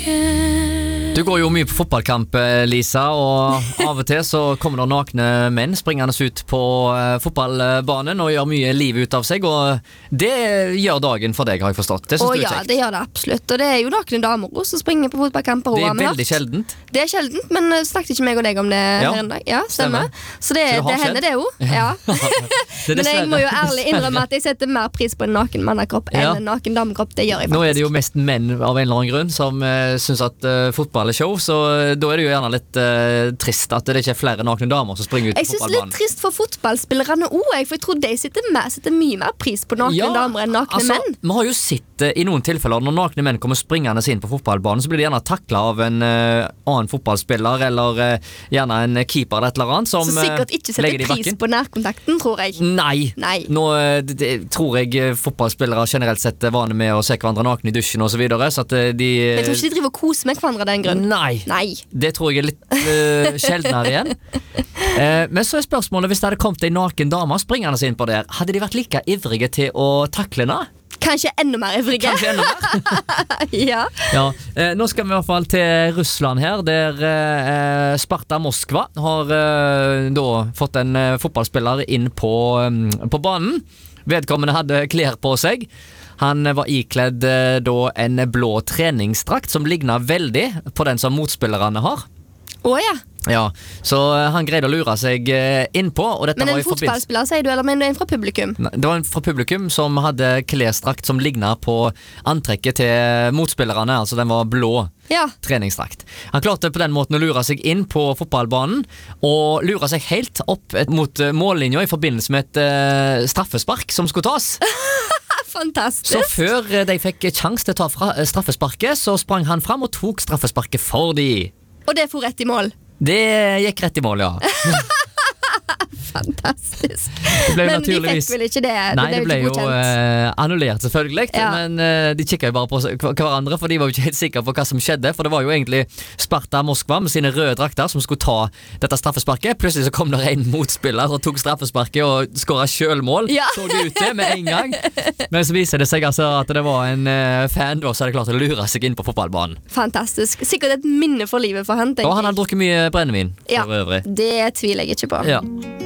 Du går jo mye på fotballkamp, Lisa, og av og til så kommer det nakne menn springende ut på fotballbanen og gjør mye liv ut av seg, og det gjør dagen for deg, har jeg forstått. Det synes du er kjekt. Det gjør det absolutt, og det er jo nakne damer også som springer på fotballkamper. Det er veldig sjeldent. Det er sjeldent, men snakket ikke meg og deg om det her en dag. Ja, stemmer. Så det hender det jo. Ja. Men jeg må jo ærlig innrømme at jeg setter mer pris på en naken mannekropp enn en naken damekropp. Det gjør jeg faktisk. Nå er det jo mest menn av en eller annen grunn som synes at fotball er show, så da er det jo gjerne litt trist at det ikke er flere nakne damer som springer ut på fotballbanen. Jeg synes det er litt trist for fotballspillerne også, for jeg tror de setter mye mer pris på nakne damer enn nakne menn. Vi har jo sett i noen tilfeller når nakne menn kommer springende inn på fotballbanen, så blir de gjerne taklet av en annen fotballspiller eller gjerne en keeper eller et eller annet som så sikkert ikke setter pris på nærkontakten, tror jeg. Nei. Nå tror jeg fotballspillere generelt sett er vane med å se hverandre nakne i dusjen og så videre, så at de... Jeg tror ikke de driver og koser med hverandre den grunn. Nei. Det tror jeg er litt sjeldnere igjen. Men så er spørsmålet, hvis det hadde kommet en naken dame springende inn på der, hadde de vært like ivrige til å takle henne? Kanskje enda mer ivrige. Ja. Nå skal vi i hvert fall til Russland her, der Sparta Moskva har da fått en fotballspiller inn på banen. Vedkommende hadde klær på seg. Han var ikledd da en blå treningsdrakt som lignet veldig på den som motspillerne har. Ja, så han greide å lure seg innpå. Men en fotballspiller, sier du, eller mener du en fra publikum? Nei, det var en fra publikum som hadde klesdrakt som lignet på antrekket til motspillerne, altså den var blå treningsdrakt. Han klarte på den måten å lure seg inn på fotballbanen, og lure seg helt opp mot mållinja i forbindelse med et straffespark som skulle tas. Fantastisk. Så før de fikk sjans til å ta straffesparket, så sprang han fram og tok straffesparket for de. Og det får rett i mål? Det gikk rett i mål, ja. Fantastisk. Men de fikk vel ikke det? Nei, det ble jo annullert selvfølgelig, men de kikket jo bare på hverandre, for de var jo ikke helt sikre på hva som skjedde, for det var jo egentlig Sparta Moskva med sine røde drakter som skulle ta dette straffesparket. Plutselig så kom det en motspiller og tok straffesparket og skåret selvmål, så det ut til med en gang. Men så viser det seg altså at det var en fan da, så hadde klart å lure seg inn på fotballbanen. Fantastisk. Sikkert et minne for livet for han, tenker jeg. Og han hadde drukket mye brennevin for øvrig. Det tviler jeg ikke på. Ja.